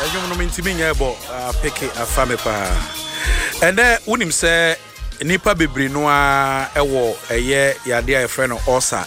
Enyo no mintimi nya ebo peke afame pa. Ene unim se nipa bebre no a ewo eye yade a efre no osa.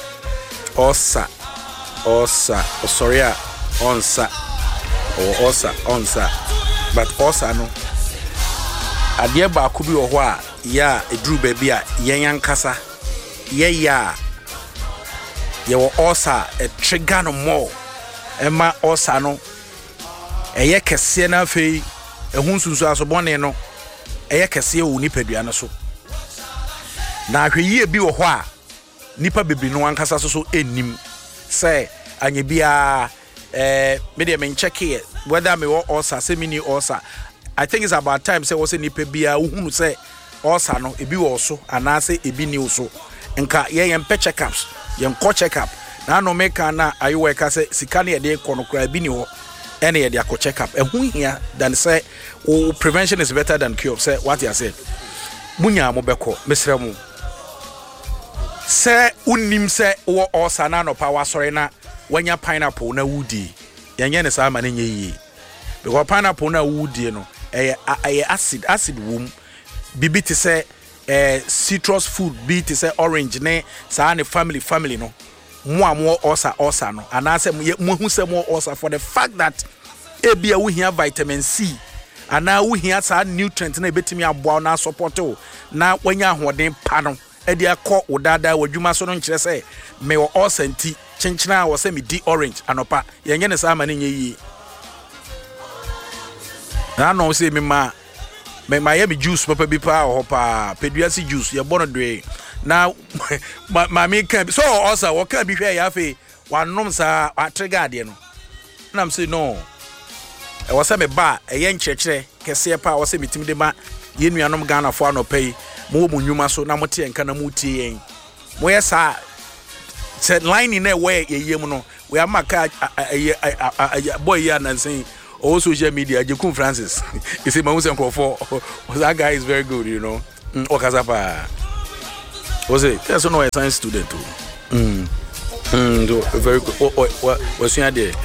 Sorry onsa. Or onsa. But osa no. Ade ba ko bi wo ho a ya edru ba bi a yen yankasa. Ye wo osa e trigger no more. Emma osa no eye kese na afei ehun sunsu asobone no eye kese wo nipadua no so na ahweyie bi wo ho a nipa bebi no ankasa so ennim say anye bia me dey men check here whether me wo osa say me ni osa. I think it's about time say wo say nipa bia uhunu say osa no ebi wo so ana say ebi ni wo so nka ye yempe checkups yemko checkup na no make na ayo ka say sika na ye dey konokra bi ni ho ene ye dey akọ checkup ehun hia than say prevention is better than cure. Say what you said munya mo beko mesre mu say unim say wo osa na no power sorry na wanya pineapple na wudi yenye ne sa ma na nyi because pineapple na wudi no acid wom bibi te say citrus food bi te say orange ne sa ne family no mo osa no anase mo hu se mo osa for the fact that ebia wo hia vitamin C ana wo hia sa nutrient na ebetimi aboa na support o na wanya ahoden pa no e dia kọ odada wadwuma so no nkire se me wo osa nti chenchena wo se me di orange anopa yenye ne sa ma ne nyi na no se me ma me juice papa bi pa ho pa peduasi juice ye bono dwe na mami kan so osa wo kan bi hwe ya fe wanom sa atrigger de no na am say no e wo se me ba eye nkyekere kese pa wo se mitimi de ma ye nuanom Ghana fo anopai mo wo nyuma so na mote enka na mutie yen mo ye sa se line na we ye mu no we amaka boy ya na say all social media Jekun Francis you see my for that guy is very good, you know. Okazapa was it that's no a science student too. Very good. Was you there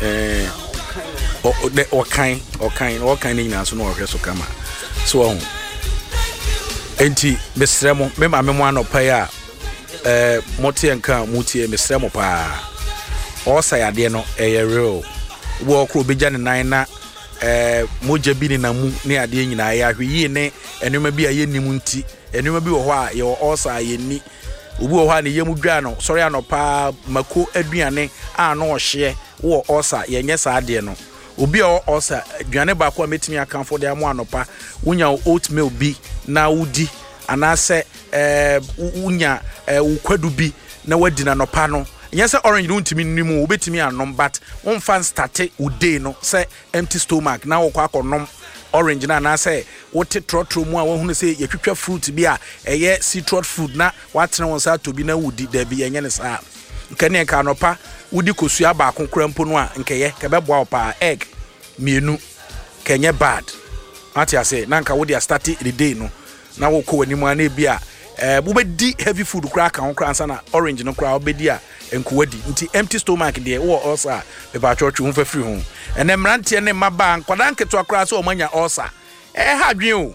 or kind in so no so kama so enti mesremo me ma me mo anopa ya motie nka mutie mesremo pa o sayade no real wo kro beja ne nan na moja bi ni na mu ne ade nyina ya hwe ne enuma bi aye nimu nti enuma bi wo ho a ye osa aye ni obi wo ho a ne yemu dwa no sori anopa mako aduane a no ohye wo osa ye nye sa ade no obi o osa aduane ba ko metimi akanfo de amo anopa wonya oatmeal bi na wudi anase wonya ukwadu bi na wadi na anopa no yes, orange don't timi nimu obetimi anom but one fan start uday no say empty stomach na wo kwa nom orange na say what trotro mu a wo hunu say yetwetwa fruit bi a eye citrus fruit na watena won sa to bi na wudi da bi enye ne sa nkane ka anopa wudi kosua ba konkora mpo no a nkeye ka be boa pa egg mienu kenye bad ati ase na nka wudi start the day no na wo ko wani mu ana bi a bubedi heavy food kra ka honkra ansa na orange no kra obedi a enkuwadi nti empty stomach de wo osa be ba church hu fa free hu ene mrante ne maba nkwada nketo akra so omanya osa ha dwen o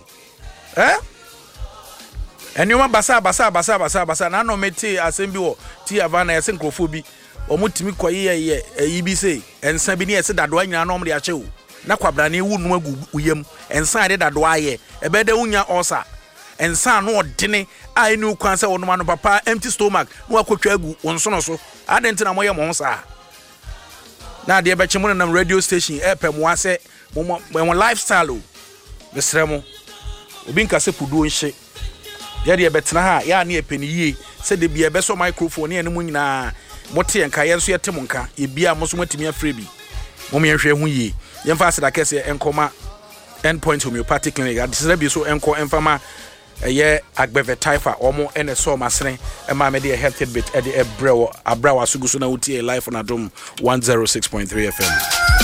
enioma basa na no meti asembi wo ti avana yese nkrofo bi omutimi koye yibi sei ensa bi ne yese dado anyina no omde ache o na kwabra ne wu no agu uyem ensa de dado aye ebede unya osa ensa no odene a enu kwanse wonoma no papa empty stomach no akotwa agu wonsono so adenti na moye mo nsa na de be chemo na radio station epem ase mo lifestyle o besremo obi nka se pudu nhye ye de betena ha ya na epeni yie se de bia beso microphone ne enu nyina mote nka ye nso yetem nka ye bia mo so matimi afre bi mo me hwe hu yie ye mfa aseda kese enkoma endpoint homeopathic clinic adisira bi so enko enfama eye agbeve taifa omo ene so masene e ma me de health bit e de ebrewo abrawa sugusu na utie life on Adom 106.3 FM.